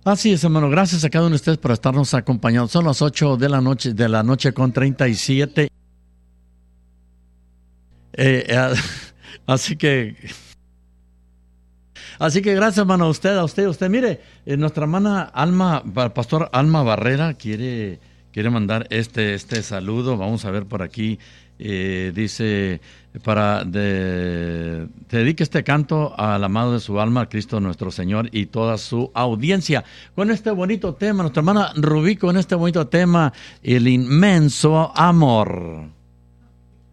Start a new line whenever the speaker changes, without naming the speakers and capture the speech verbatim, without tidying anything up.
Así es, hermano. Gracias a cada uno de ustedes por estarnos acompañando. Son las ocho de la noche, de la noche con treinta y siete. Eh, eh, así que... Así que gracias, hermano, a usted, a usted, a usted. Mire, eh, nuestra hermana Alma, Pastor Alma Barrera, quiere, quiere mandar este, este saludo. Vamos a ver por aquí. Eh, dice, para de, te dedique este canto al amado de su alma, Cristo nuestro Señor, y toda su audiencia. Con este bonito tema, nuestra hermana Rubí, con este bonito tema, el inmenso amor.